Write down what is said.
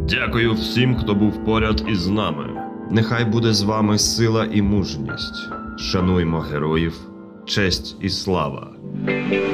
Дякую всім, хто був поряд із нами. Нехай буде з вами сила і мужність. Шануймо героїв, честь і слава.